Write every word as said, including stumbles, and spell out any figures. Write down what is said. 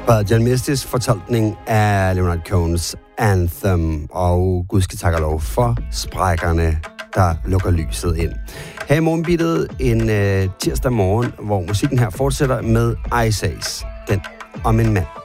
var John Mistis fortolkning af Leonard Cohen's Anthem, og Gud skal takke lov for sprækkerne, der lukker lyset ind. Her i morgenbittet en øh, tirsdag morgen, hvor musikken her fortsætter med Ice Ace, den om en mand.